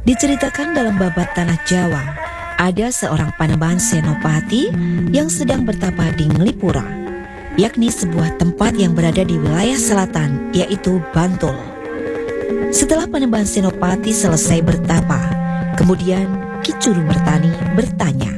Diceritakan dalam babat Tanah Jawa, ada seorang Panembahan Senopati yang sedang bertapa di Nglipura, yakni sebuah tempat yang berada di wilayah selatan, yaitu Bantul. Setelah Panembahan Senopati selesai bertapa, kemudian Ki Juru Mertani bertanya,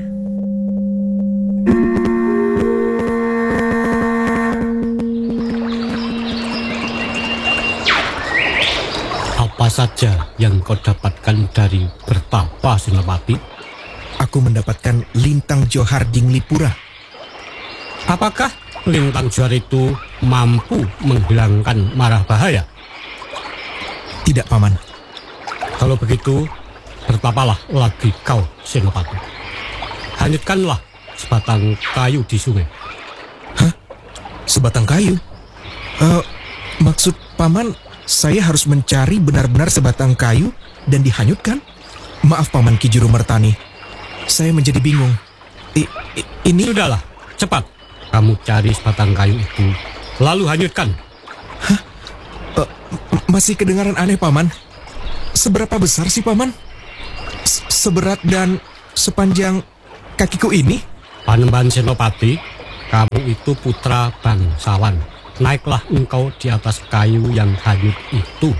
"Apa saja yang kau dapatkan dari bertapa, Senopati?" Aku mendapatkan lintang johar di Nglipura. "Apakah lintang johar itu mampu menghilangkan marah bahaya?" Tidak, Paman. "Kalau begitu, bertapalah lagi kau, Senopati. Hanyutkanlah sebatang kayu di sungai." Hah? Sebatang kayu? Maksud Paman, saya harus mencari benar-benar sebatang kayu dan dihanyutkan? Maaf, Paman Ki Juru Mertani. Saya menjadi bingung. Ini... Sudahlah, cepat. Kamu cari sebatang kayu itu, lalu hanyutkan. Hah? Masih kedengaran aneh, Paman. Seberapa besar sih, Paman? Seberat dan sepanjang kakiku ini? Panembahan Senopati, kamu itu putra bangsawan. Naiklah engkau di atas kayu yang hanyut itu.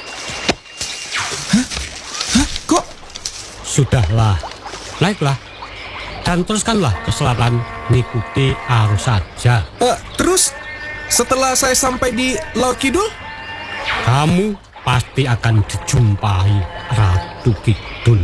Hah? Kok? Sudahlah, naiklah. Dan teruskanlah ke selatan, ngikuti arus saja. Terus, setelah saya sampai di Laut Kidul? Kamu pasti akan dijumpai Ratu Kidul.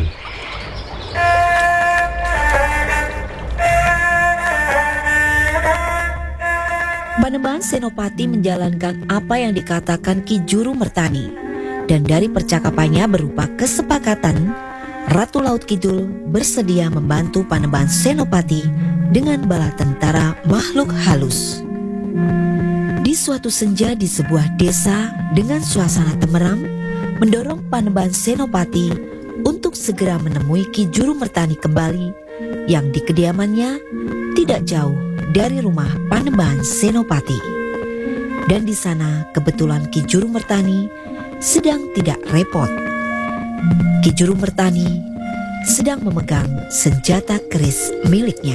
Panembahan Senopati menjalankan apa yang dikatakan Ki Juru Mertani, dan dari percakapannya berupa kesepakatan, Ratu Laut Kidul bersedia membantu Panembahan Senopati dengan bala tentara makhluk halus. Di suatu senja di sebuah desa dengan suasana temeram, mendorong Panembahan Senopati untuk segera menemui Ki Juru Mertani kembali yang di kediamannya tidak jauh dari rumah Panembahan Senopati. Dan di sana kebetulan Ki Juru Mertani sedang tidak repot. Ki Juru Mertani sedang memegang senjata keris miliknya.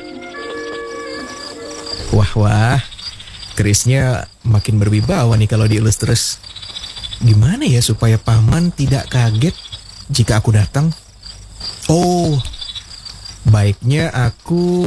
Wah, kerisnya makin berwibawa nih kalau dielus terus. Gimana ya supaya Paman tidak kaget jika aku datang? Oh, baiknya aku